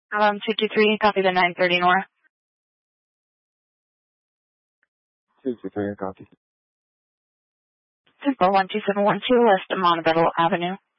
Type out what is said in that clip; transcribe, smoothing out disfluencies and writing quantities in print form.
223, copy the 930 North. 223, copy. 12712 West Montebello Avenue.